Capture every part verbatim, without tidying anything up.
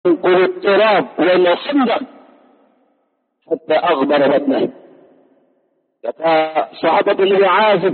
ينقل التراب والخندق حتى أغبر بطنه. Kata sahabat Nabi Azib,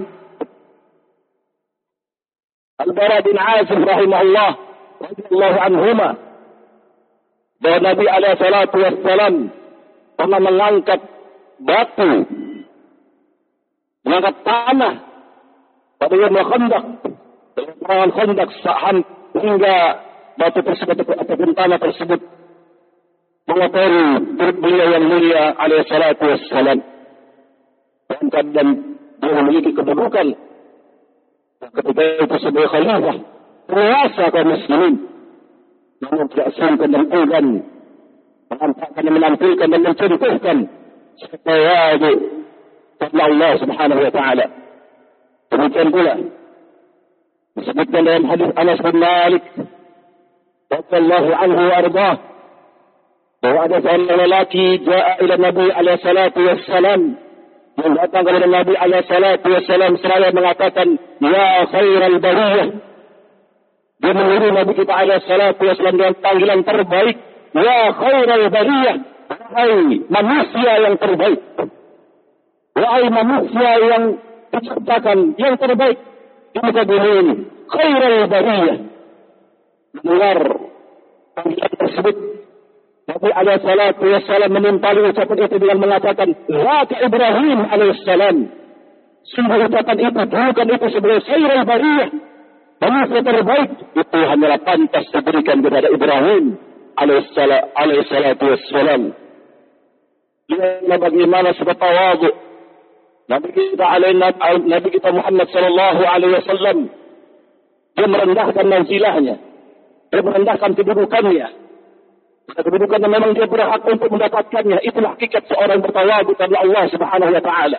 Al-Bara bin Azib rahimahullah radhiyallahu anhuma, bahwa Nabi alaihi salatu wassalam pernah mengangkat batu, mengangkat tanah pada Yaum Khandaq, peperangan Khandaq, hingga batu tersebut ataupun tanah tersebut mengotori perut beliau yang mulia alaihi salatu wassalam. Dan dia memiliki kedudukan ketika itu sebagai khalifah penguasa kaum muslimin, namun tidak sangka dan enggan menampakkan dan menampilkan dan mencontohkan tawadu kepada Allah Subhanahu wa taala. Demikian pula disebutkan dalam hadis Anas bin Malik radhiyallahu anhu wa ardhah, bahwa ada seorang lelaki jaa ila Nabi alaihi salatu wassalam, yang datang kepada Nabi alaihi salatu wassalam seraya mengatakan, ya khairal bariyah. Dia mengiru Nabi kita alaihi salatu wassalam dengan panggilan terbaik, ya khairal bariyah, wahai manusia yang terbaik, wahai manusia yang diciptakan yang terbaik di muka bumi ini, khairal bariyah. Mendengar panggilan tersebut, Nabi alaihi salatu wassalam menimpali ucapan itu dengan mengatakan, Zaka Ibrahim alaihi salam. Sungguh ucapan itu, bukan itu sebagai khairul bariyah, manusia terbaik, itu hanyalah pantas diberikan kepada Ibrahim alaihi salatu wassalam. Lihatlah bagaimana sebab tawadu Nabi kita alaihi Nabi kita Muhammad sallallahu alaihi wasallam. Dia merendahkan manzilahnya, dia merendahkan kedudukannya. Kedudukan yang memang dia berhak untuk mendapatkannya. Itulah hakikat seorang bertawadu kepada Allah Subhanahu wa taala.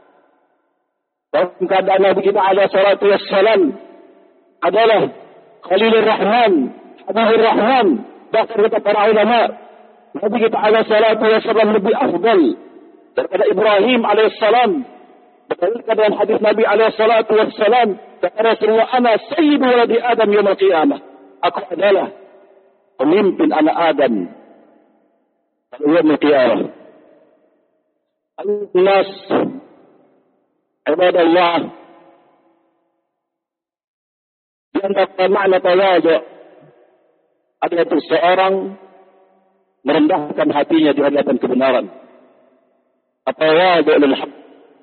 Dan keadaan Nabi kita alaihi salatu wassalam adalah Khalilur Rahman, Habibur Rahman. Bahkan kata para ulama, Nabi kita alaihi salatu wassalam lebih afdal daripada Ibrahim alaihi salam. Berdasarkan dalam hadis Nabi alaihi salatu wassalam, kata Rasulullah, ana sayyidu waladi Adam yaumil qiyamah. Aku adalah pemimpin anak Adam pada yaumil qiyamah. Al-nas ibadallah, di antara makna tawadu adalah seseorang merendahkan hatinya di hadapan kebenaran. At-tawadu lil haqq.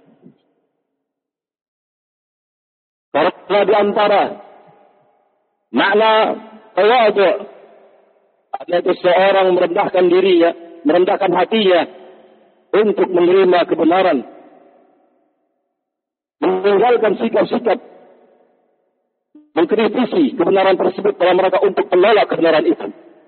Karena di antara makna tawadu adalah seseorang merendahkan dirinya, merendahkan hatinya untuk menerima kebenaran, meninggalkan sikap-sikap mengkritisi kebenaran tersebut dalam rangka untuk menolak kebenaran itu.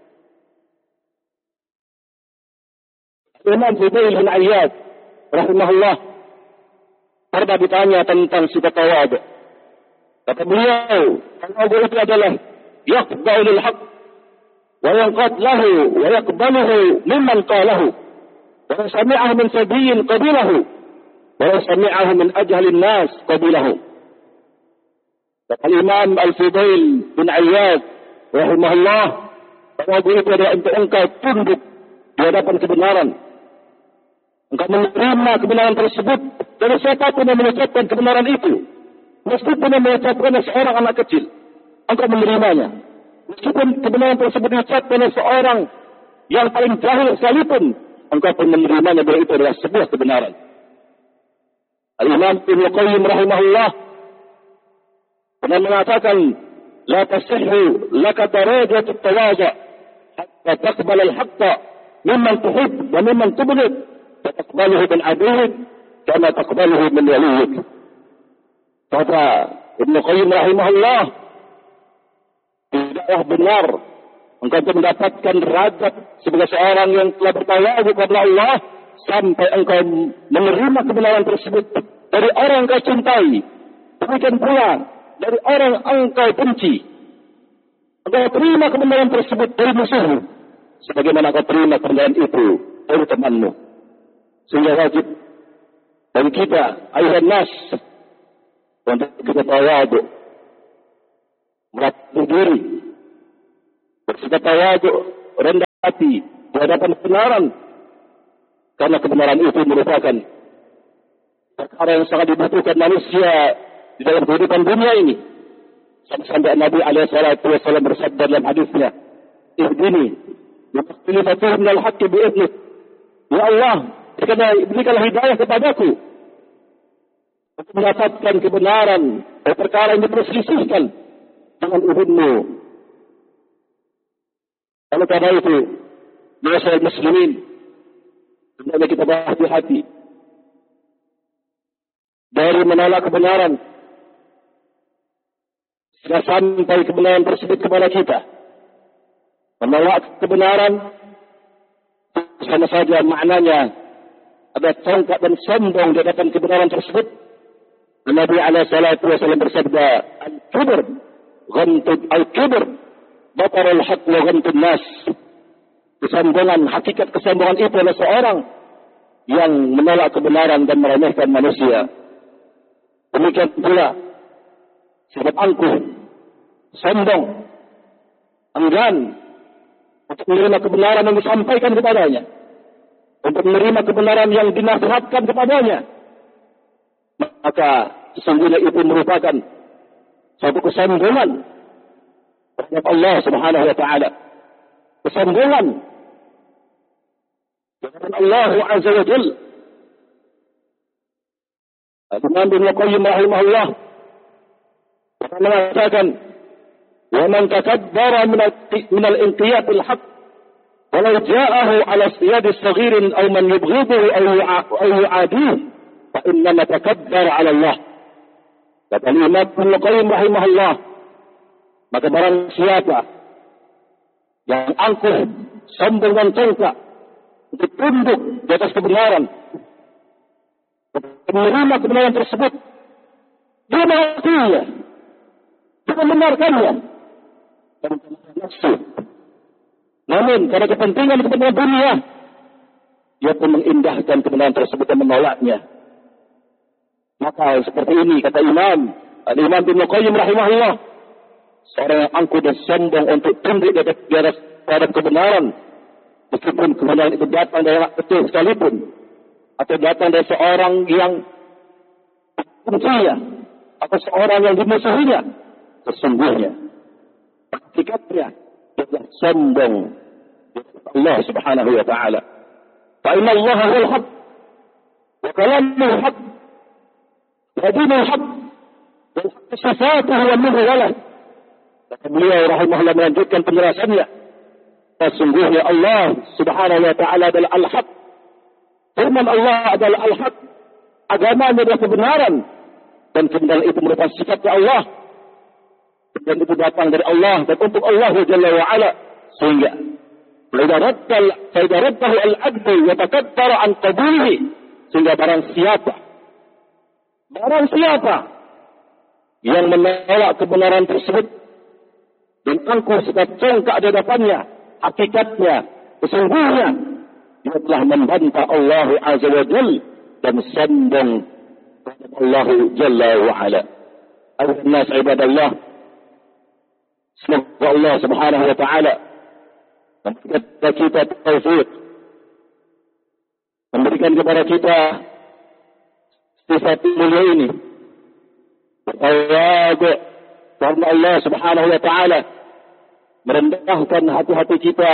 Imam Fudail bin Iyad rahimahullah pernah ditanya tentang sifat tawadu. Kata beliau, tawadu itu adalah yaqba'u lil haqq wa yanqad lahu wa yaqbaluhu mimman qalahu wa sami'ahu min sabiyyin qabilahu wa sami'ahu min ajhalin nas qabilahu. Kata Imam Al-Fudail bin Iyad rahimahullah, tawadu itu adalah untuk engkau tunduk di hadapan kebenaran, engkau menerima kebenaran tersebut dari siapapun yang mengucapkan kebenaran itu. Meskipun yang mengucapkannya seorang anak kecil, engkau menerimanya. Meskipun kebenaran tersebut diucapkan oleh seorang yang paling jahil sekalipun, engkau pun menerimanya bahwa itu adalah sebuah kebenaran. Al-Imam Ibnu Qayyim rahimahullah pernah mengatakan, la tasihhu laka darajat at-tawadhu hatta taqbal al-haqqa mimman tuhib wa mimman tubghid wa taqbaluhu min aduwwik kama taqbaluhu min waliyyik. Kata Ibnu Qayyim rahimahullah, tidaklah benar engkau untuk mendapatkan derajat sebagai seorang yang telah bertawadu kepada Allah sampai engkau menerima kebenaran tersebut dari orang yang kau cintai, demikian pula dari orang yang engkau benci. Engkau terima kebenaran tersebut dari musuhmu sebagaimana kau terima kebenaran itu dari temanmu. Sehingga wajib bagi kita, ayuhan nas, untuk kita tawadu, melatih diri, bersikap tawadu, rendah hati di hadapan kebenaran. Karena kebenaran itu merupakan perkara yang sangat dibutuhkan manusia di dalam kehidupan dunia ini. Sampai Nabi alaihi salatu wasallam bersabda dalam hadisnya, "Ihdini wa qini fatuh min al-haqq bi'idnik." Ya Allah, berikanlah hidayah kepadaku untuk mendapatkan kebenaran dari perkara yang diperselisihkan dengan izin-Mu. Oleh karena itu, masyarakat muslimin, hendaknya kita berhati-hati dari menolak kebenaran sudah sampai kebenaran tersebut kepada kita. Menolak kebenaran sama saja maknanya ada tongkat dan sombong di hadapan kebenaran tersebut. Nabi alaihi salatu wasallam bersabda, "Al-kibr ghamtud al-kibr batarul haqq wa ghamtun nas." Kesombongan, hakikat kesombongan itu adalah seorang yang menolak kebenaran dan meremehkan manusia. Demikian pula sifat angkuh, sombong, enggan untuk menerima kebenaran yang disampaikan kepadanya, untuk menerima kebenaran yang dinasihatkan kepadanya, maka sesungguhnya itu merupakan suatu kesombongan terhadap Allah Subhanahu wa taala. Kesombongan kepada Allah Azza wa Jalla. Imam Ibnu Qayyim rahimahullah mengatakan, "Wa man takabbara min al-inqiyad al-haqq walau ja'ahu 'ala siyad as-saghir aw man yubghiduhu aw yu'adihi fa innama takabbara 'ala Allah." Kata Imam Ibnu Qayyim rahimahullah, maka barang siapa yang angkuh, sombong dan congkak untuk tunduk di atas kebenaran, menerima kebenaran tersebut, dia mengakuinya, dia membenarkannya, dan nafsu. Namun karena kepentingan kepentingan dunia, dia pun mengindahkan kebenaran tersebut dan menolaknya. Maka seperti ini kata Imam Al-Imam Ibnu Qayyim rahimahullah, seorang yang angkuh dan sombong untuk tunduk di atas terhadap kebenaran, meskipun kebenaran itu datang dari orang kecil sekalipun, atau datang dari seorang yang benci-nya, atau seorang yang dimusuhinya, sesungguhnya hakikatnya adalah sombong Allah Subhanahu wa taala. Fa inna Allah huwal haqq wa kalamuhu haqq wa dinuhu haqq wa sifatuhu wa minhu walad. Kata beliau rahimahullah melanjutkan penjelasannya, sesungguhnya Allah Subhanahu wa taala adalah al-haq. Firman Allah adalah al-haq, agamanya adalah kebenaran, dan kebenaran itu merupakan sifatnya Allah, dan itu datang dari Allah dan untuk Allah Jalla wa Ala. Sehingga idza raddal fa idza raddahu al-'abdu wa takabbara an qabulihi, sehingga barang siapa barang siapa yang menolak kebenaran tersebut dan angkuh serta congkak di hadapannya, hakikatnya sesungguhnya dia telah membantah Allah Azza wa Jalla dan sombong kepada Allah Jalla wa Ala. Ayuhan nas ibadallah, semoga Allah Subhanahu wa taala memberikan kita taufik, memberikan kepada kita sifat mulia ini, bertawadu karena Allah Subhanahu wa taala, merendahkan hati-hati kita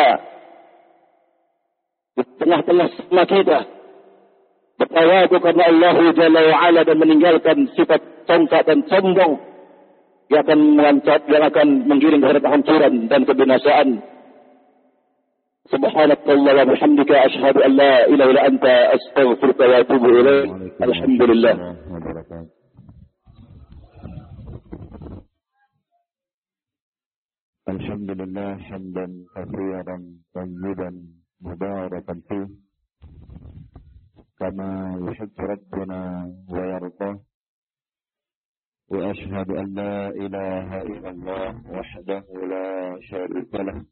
di tengah-tengah sama kita, bertawadu karena Allah Jalla wa Ala, dan meninggalkan sifat congkak dan sombong yang akan mengancam, yang akan menggiring kepada kehancuran dan kebinasaan. Subhanakallah wa bihamdika asyhadu an la ilaha illa anta astaghfiruka wa atubu ilaik. Alhamdulillah. Alhamdulillah hamdan katsiran tayyiban mubarakan fihi kama yuhibbu rabbuna wa yarda. Wa ashhadu an la ilaha illallah wahdahu la syarika lah.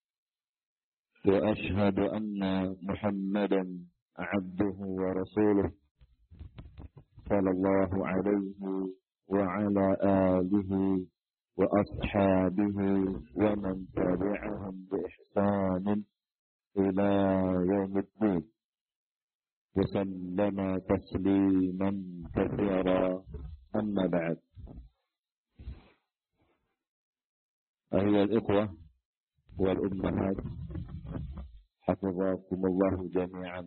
Wa ashhadu anna Muhammadan abduhu wa rasuluh sallallahu alaihi wa ala alihi wa ashabihi wa man tabi'ahum bi ihsanin إلى يوم الدين وسلم تسليما كثيرا أما بعد. أيها الإخوة والأمهات حفظكم الله جميعا.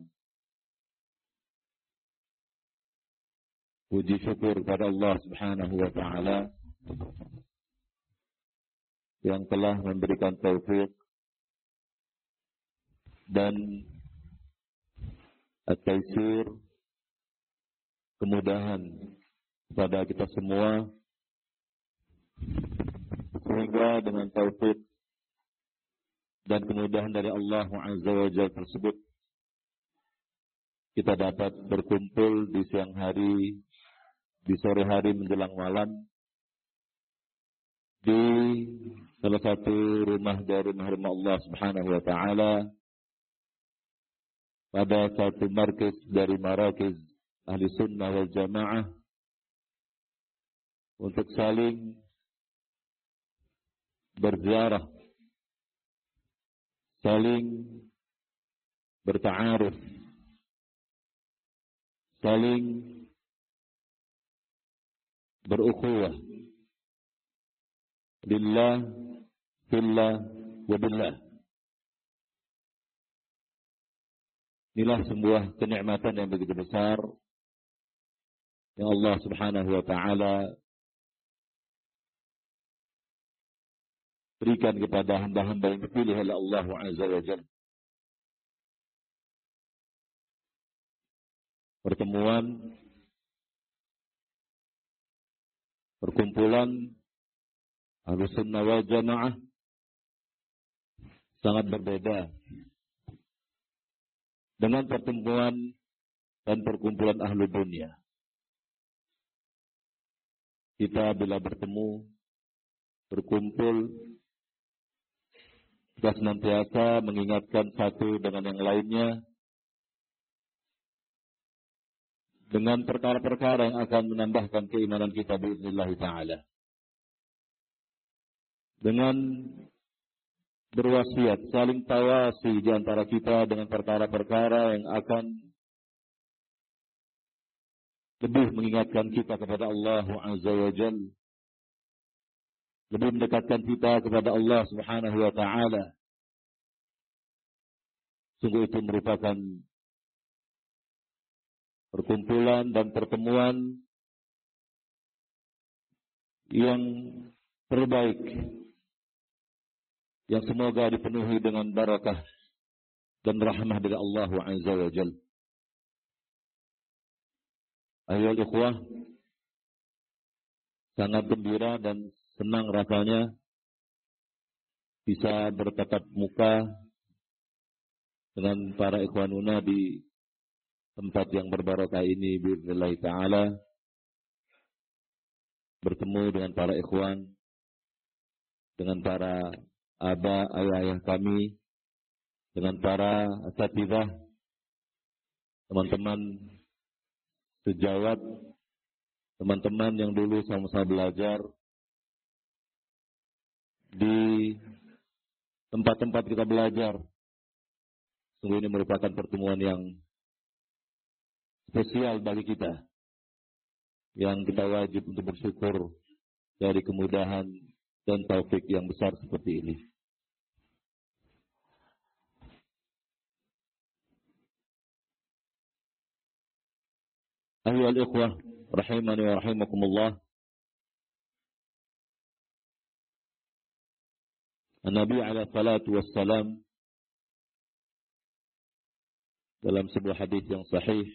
Puji syukur kepada Allah Subhanahu wa taala yang telah memberikan taufik dan at-taisir, kemudahan kepada kita semua, sehingga dengan taufik dan kemudahan dari Allah Azza wa Jalla tersebut kita dapat berkumpul di siang hari, di sore hari menjelang malam di salah satu rumah dari rumah Allah Subhanahu wa taala pada satu markaz dari marakis Ahli Sunnah wal Jamaah untuk saling berziarah, saling berta'aruf, saling berukhuwah lillah, fillah, wa billah. Inilah sebuah kenikmatan yang begitu besar yang Allah Subhanahu wa taala berikan kepada hamba-hamba yang dipilih oleh Allah Azza wa Jalla. Pertemuan, perkumpulan Ahlus Sunnah wal Jamaah sangat berbeda dengan pertemuan dan perkumpulan ahlu dunia. Kita bila bertemu, berkumpul, kita senantiasa mengingatkan satu dengan yang lainnya dengan perkara-perkara yang akan menambahkan keimanan kita biiznillah ta'ala. Dengan berwasiat, saling tawasi di antara kita dengan perkara-perkara yang akan lebih mengingatkan kita kepada Allah Azza wa Jalla, lebih mendekatkan kita kepada Allah Subhanahu wa taala. Sungguh itu merupakan perkumpulan dan pertemuan yang terbaik, yang semoga dipenuhi dengan barakah dan rahmah dari Allah Azza wa Jalla. Ayolah ikhwah, sangat gembira dan senang rasanya bisa bertatap muka dengan para ikhwanuna di tempat yang berbarakah ini biiznillah ta'ala, bertemu dengan para ikhwan, dengan para aba, ayah-ayah kami, dengan para asatidzah, teman-teman sejawat, teman-teman yang dulu sama-sama belajar di tempat-tempat kita belajar. Sungguh ini merupakan pertemuan yang spesial bagi kita, yang kita wajib untuk bersyukur dari kemudahan dan taufik yang besar seperti ini. Ayyuhal ikhwah rahimani wa rahimakumullah. Nabi alaihi salatu wassalam dalam sebuah hadis yang sahih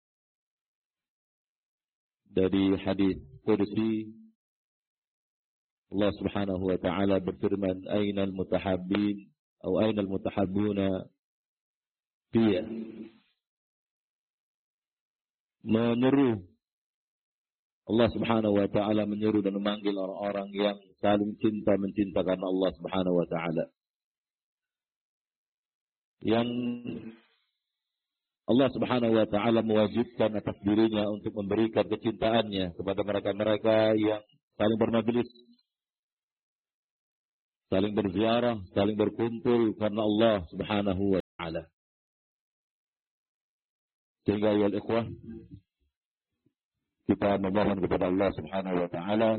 dari hadis qudsi, Allah Subhanahu wa taala berfirman, "Ainal mutahabbin atau ainal mutahabbuna fiyya." Menyeru, Allah Subhanahu wa taala menyeru dan memanggil orang-orang yang saling cinta mencinta karena Allah Subhanahu wa taala. Yang Allah Subhanahu wa taala mewajibkan atas dirinya untuk memberikan kecintaannya kepada mereka-mereka yang saling bermajelis, saling berziarah, saling berkumpul karena Allah Subhanahu wa Ta'ala. Sehingga ya ikhwah, kita memohon kepada Allah Subhanahu wa Ta'ala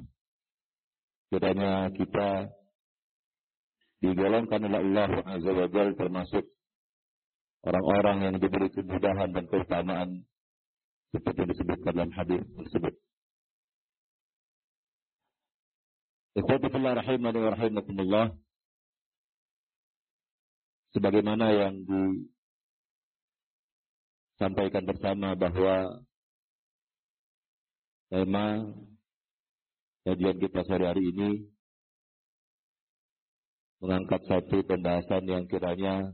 kiranya kita digolongkan oleh Allah Azza wa Jalla termasuk orang-orang yang diberi kemudahan dan keutamaan seperti yang disebutkan dalam hadis tersebut. Ikhwati fillah rahimani wa rahimakumullah, sebagaimana yang disampaikan bersama bahwa tema kajian kita sore hari ini mengangkat satu pembahasan yang kiranya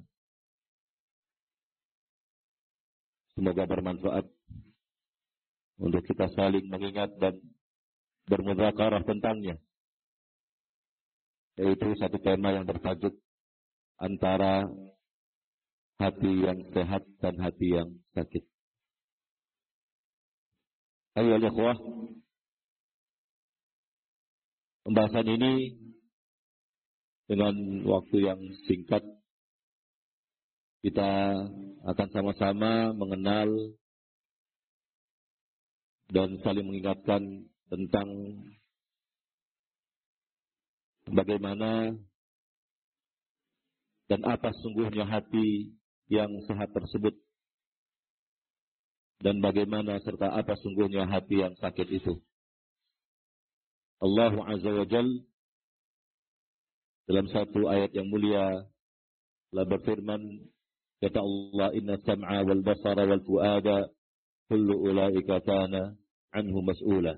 semoga bermanfaat untuk kita saling mengingat dan bermudzakarah tentangnya, yaitu satu tema yang bertajuk antara hati yang sehat dan hati yang sakit. Ayo ikhwah, pembahasan ini dengan waktu yang singkat kita akan sama-sama mengenal dan saling mengingatkan tentang bagaimana dan apa sungguhnya hati yang sehat tersebut, dan bagaimana serta apa sungguhnya hati yang sakit itu. Allah Azza wa Jal dalam satu ayat yang mulia telah berfirman, kata Allah, inna sam'a wal basara wal fuada kullu ulaika kana anhu mas'ula.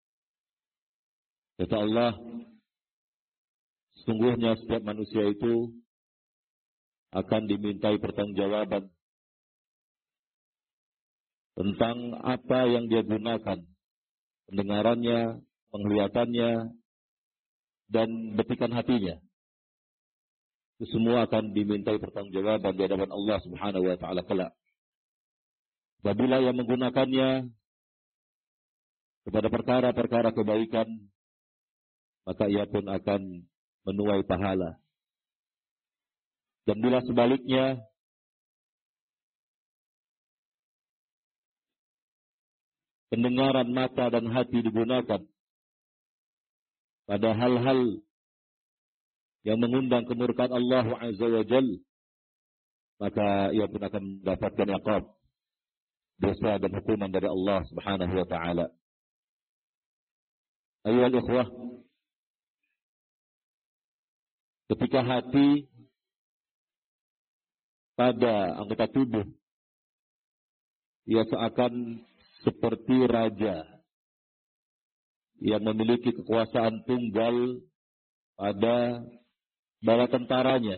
Kata Allah, sungguhnya setiap manusia itu akan dimintai pertanggungjawaban tentang apa yang dia gunakan, pendengarannya, penglihatannya, dan betikan hatinya. Itu semua akan dimintai pertanggungjawaban di hadapan Allah Subhanahu wa Ta'ala kelak. Apabila yang menggunakannya kepada perkara-perkara kebaikan, maka ia pun akan menuai pahala. Dan bila sebaliknya, pendengaran mata dan hati digunakan pada hal-hal yang mengundang kemurkaan Allah Azza wa Jal, maka ia pun akan mendapatkan iqab, dosa dan hukuman dari Allah Subhanahu wa Ta'ala. Ayyuhal ikhwah, ketika hati pada anggota tubuh ia seakan seperti raja yang memiliki kekuasaan tunggal pada bala tentaranya,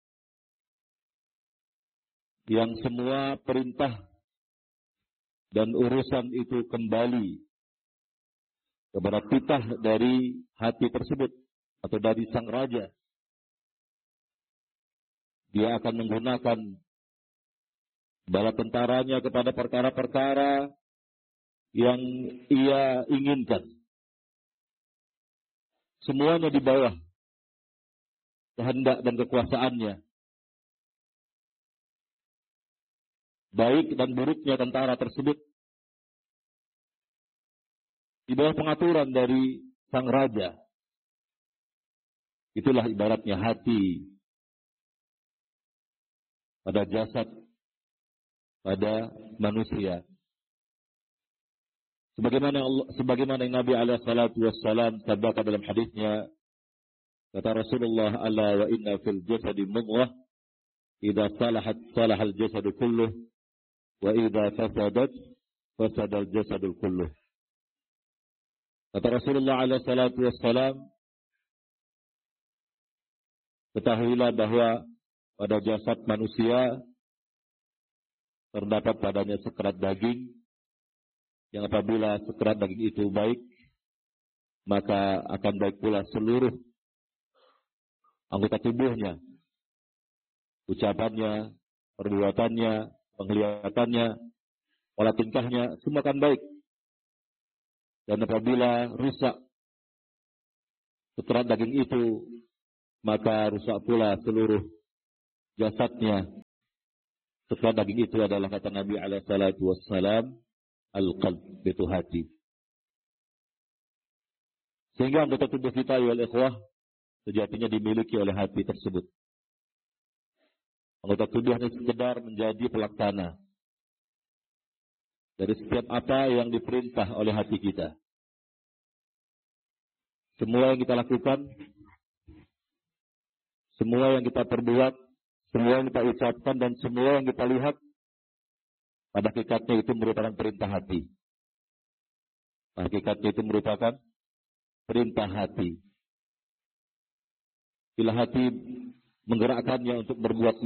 yang semua perintah dan urusan itu kembali kepada titah dari hati tersebut atau dari sang raja. Dia akan menggunakan bala tentaranya kepada perkara-perkara yang ia inginkan. Semuanya di bawah kehendak dan kekuasaannya. Baik dan buruknya tentara tersebut di bawah pengaturan dari sang raja. Itulah ibaratnya hati pada jasad, pada manusia. Sebagaimana Allah, sebagaimana yang Nabi alaihi salatu wassalam sabdakan dalam hadisnya, kata Rasulullah, ala wa inna fil jasadi mudghah idza salahat salahal jasadu kulluh wa idza fasadat fasadal jasadu kulluh. Kata Rasulullah alaihi salatu wassalam, ketahuilah bahwa pada jasad manusia terdapat padanya sekerat daging, yang apabila sekerat daging itu baik, maka akan baik pula seluruh anggota tubuhnya, ucapannya, perbuatannya, penglihatannya, pola tingkahnya, semua akan baik. Dan apabila rusak sekerat daging itu, maka rusak pula seluruh jasadnya. Setelah daging itu adalah kata Nabi alaihi salatu wassalam, al-qalb, itu hati. Sehingga anggota tubuh kita ya ikhwah sejatinya dimiliki oleh hati tersebut. Anggota tubuh hanya sekedar menjadi pelaksana dari setiap apa yang diperintah oleh hati kita. Semua yang kita lakukan, semua yang kita perbuat, semua yang kita ucapkan, dan semua yang kita lihat, pada hakikatnya itu merupakan perintah hati. Pada hakikatnya itu merupakan perintah hati. Bila hati menggerakkannya untuk berbuat